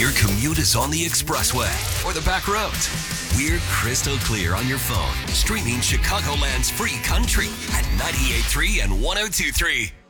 your commute is on the expressway or the back roads, we're crystal clear on your phone, streaming Chicagoland's free country at 98.3 and 102.3.